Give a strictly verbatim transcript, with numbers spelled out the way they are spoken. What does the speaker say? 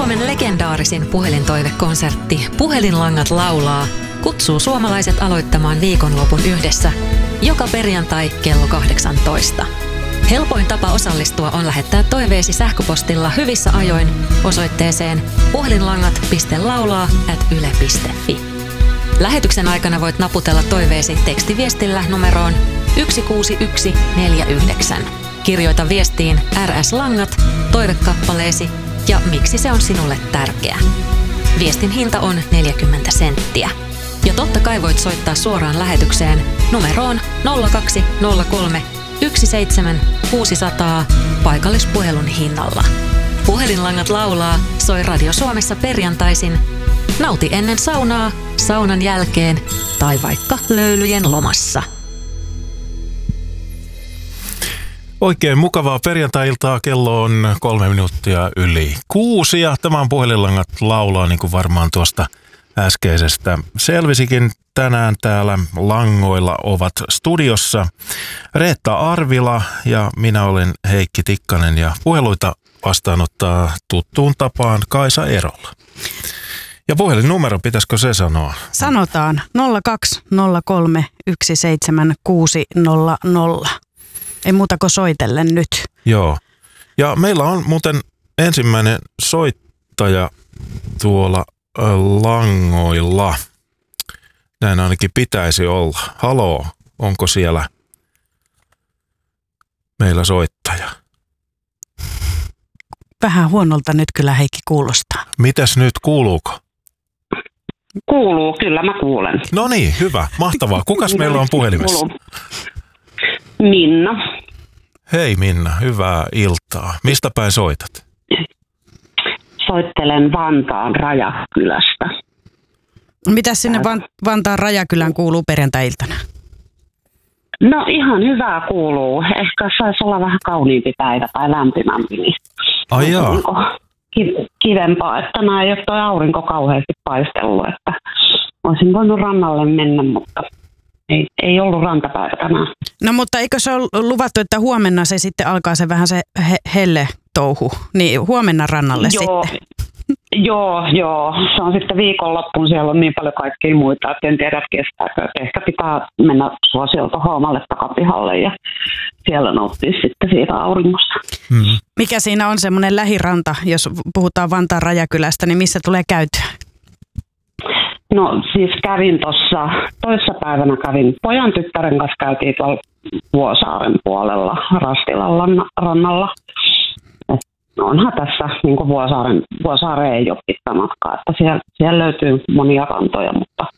Suomen legendaarisin puhelintoivekonsertti Puhelinlangat laulaa kutsuu suomalaiset aloittamaan viikonlopun yhdessä joka perjantai kello kahdeksantoista. Helpoin tapa osallistua on lähettää toiveesi sähköpostilla hyvissä ajoin osoitteeseen puhelinlangat piste laulaa ät yle piste fi. Lähetyksen aikana voit naputella toiveesi tekstiviestillä numeroon yksi kuusi yksi neljä yhdeksän. Kirjoita viestiin R S-langat, toivekappaleesi ja miksi se on sinulle tärkeä. Viestin hinta on neljäkymmentä senttiä. Ja totta kai voit soittaa suoraan lähetykseen numeroon nolla kaksi nolla kolme yksi seitsemän kuusi nolla nolla paikallispuhelun hinnalla. Puhelinlangat laulaa soi Radio Suomessa perjantaisin. Nauti ennen saunaa, saunan jälkeen tai vaikka löylyjen lomassa. Oikein mukavaa perjantai-iltaa. Kello on kolme minuuttia yli kuusi ja tämä on Puhelinlangat laulaa, niin kuin varmaan tuosta äskeisestä selvisikin. Tänään täällä langoilla ovat studiossa Reetta Arvila ja minä olen Heikki Tikkanen ja puheluita vastaanottaa tuttuun tapaan Kaisa Erola. Ja puhelinnumero, pitäisikö se sanoa? Sanotaan nolla kaksi nolla kolme yksi seitsemän kuusi nolla nolla. Ei muuta kuin soitellen nyt. Joo. Ja meillä on muuten ensimmäinen soittaja tuolla langoilla. Näin ainakin pitäisi olla. Haloo, onko siellä meillä soittaja? Vähän huonolta nyt kyllä Heikki kuulostaa. Mitäs nyt, kuuluuko? Kuuluu, kyllä mä kuulen. No niin, hyvä, mahtavaa. Kukas meillä on puhelimessa? Minna. Hei Minna, hyvää iltaa. Mistä päin soitat? Soittelen Vantaan Rajakylästä. Mitäs sinne Van- Vantaan Rajakylään kuuluu perjantai-iltana? No ihan hyvää kuuluu. Ehkä saisi olla vähän kauniimpi päivä tai lämpimämpi. Niin Ai jaa. Kivempaa, että mä ei ole toi aurinko kauheasti paistellut, että olisin voinut rannalle mennä, mutta ei, ei ollut rantapäivä tänään. No mutta eikö se ole luvattu, että huomenna se sitten alkaa se vähän se he- helle touhu, niin huomenna rannalle joo, sitten. Joo, joo. Se on sitten viikonloppuun, siellä on niin paljon kaikkia muita, että en tiedä kestääkö. Ehkä pitää mennä suosiolta omalle takapihalle ja siellä nauttia sitten siitä auringosta. Hmm. Mikä siinä on semmoinen lähiranta, jos puhutaan Vantaan Rajakylästä, niin missä tulee käytyä? No siis kävin tuossa, toissapäivänä kävin pojan tyttären kanssa, käytiin tuolla Vuosaaren puolella Rastilan rannalla. Et onhan tässä niin kuin Vuosaaren, Vuosaareen ei ole pitkä matka, että siellä, siellä löytyy monia rantoja, mutta